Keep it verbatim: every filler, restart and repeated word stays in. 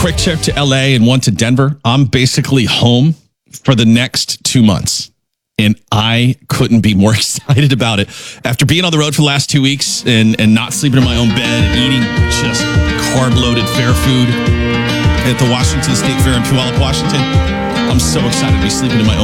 quick trip to L A and one to Denver. I'm basically home for the next two months. And I couldn't be more excited about it. After being on the road for the last two weeks and, and not sleeping in my own bed and eating just carb-loaded fair food at the Washington State Fair in Puyallup, Washington, I'm so excited to be sleeping in my own